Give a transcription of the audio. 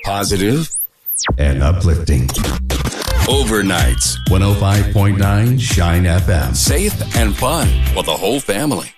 Positive and uplifting. Overnights. 105.9 Shine FM. Safe and fun for the whole family.